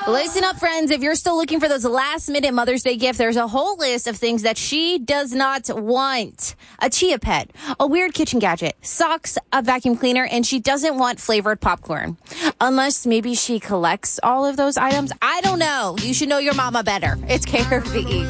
Listen up, friends. If you're still looking for those last-minute Mother's Day gifts, there's a whole list of things that she does not want. A Chia Pet, a weird kitchen gadget, socks, a vacuum cleaner, and she doesn't want flavored popcorn. Unless maybe she collects all of those items. I don't know. You should know your mama better. It's KRVE.